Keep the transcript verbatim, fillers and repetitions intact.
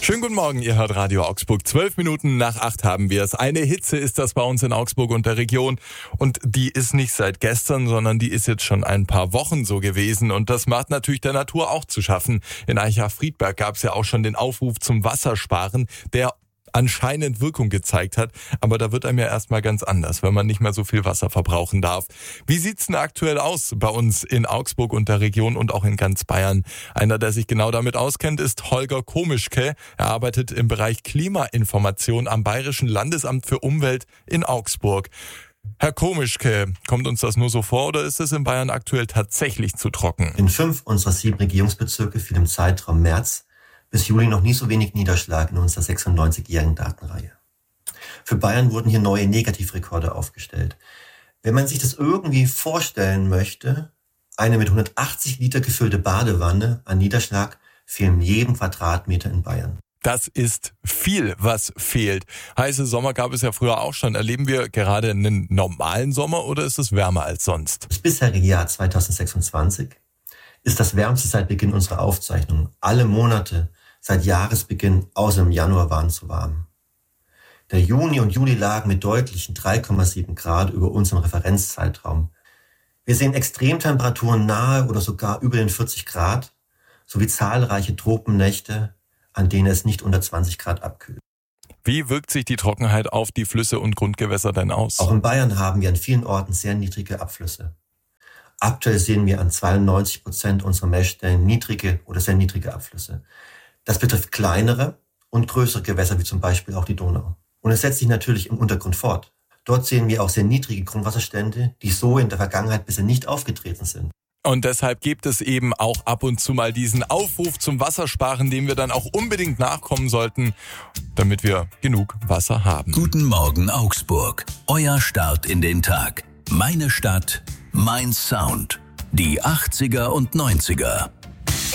Schönen guten Morgen, ihr hört Radio Augsburg. Zwölf Minuten nach acht haben wir es. Eine Hitze ist das bei uns in Augsburg und der Region. Und die ist nicht seit gestern, sondern die ist jetzt schon ein paar Wochen so gewesen. Und das macht natürlich der Natur auch zu schaffen. In Eichach-Friedberg gab es ja auch schon den Aufruf zum Wassersparen, der anscheinend Wirkung gezeigt hat. Aber da wird einem ja erstmal ganz anders, wenn man nicht mehr so viel Wasser verbrauchen darf. Wie sieht's denn aktuell aus bei uns in Augsburg und der Region und auch in ganz Bayern? Einer, der sich genau damit auskennt, ist Holger Komischke. Er arbeitet im Bereich Klimainformation am Bayerischen Landesamt für Umwelt in Augsburg. Herr Komischke, kommt uns das nur so vor oder ist es in Bayern aktuell tatsächlich zu trocken? In fünf unserer sieben Regierungsbezirke fiel im Zeitraum März bis Juli noch nie so wenig Niederschlag in unserer sechsundneunzigjährigen Datenreihe. Für Bayern wurden hier neue Negativrekorde aufgestellt. Wenn man sich das irgendwie vorstellen möchte, eine mit hundertachtzig Liter gefüllte Badewanne an Niederschlag fehlen jedem Quadratmeter in Bayern. Das ist viel, was fehlt. Heiße Sommer gab es ja früher auch schon. Erleben wir gerade einen normalen Sommer oder ist es wärmer als sonst? Das bisherige Jahr zweitausendsechsundzwanzig ist das wärmste seit Beginn unserer Aufzeichnung. Alle Monate seit Jahresbeginn außer im Januar waren zu warm. Der Juni und Juli lagen mit deutlichen drei Komma sieben Grad über unserem Referenzzeitraum. Wir sehen Extremtemperaturen nahe oder sogar über den vierzig Grad, sowie zahlreiche Tropennächte, an denen es nicht unter zwanzig Grad abkühlt. Wie wirkt sich die Trockenheit auf die Flüsse und Grundgewässer denn aus? Auch in Bayern haben wir an vielen Orten sehr niedrige Abflüsse. Aktuell sehen wir an zweiundneunzig Prozent unserer Messstellen niedrige oder sehr niedrige Abflüsse. Das betrifft kleinere und größere Gewässer, wie zum Beispiel auch die Donau. Und es setzt sich natürlich im Untergrund fort. Dort sehen wir auch sehr niedrige Grundwasserstände, die so in der Vergangenheit bisher nicht aufgetreten sind. Und deshalb gibt es eben auch ab und zu mal diesen Aufruf zum Wassersparen, dem wir dann auch unbedingt nachkommen sollten, damit wir genug Wasser haben. Guten Morgen Augsburg, euer Start in den Tag. Meine Stadt, mein Sound. Die achtziger und neunziger.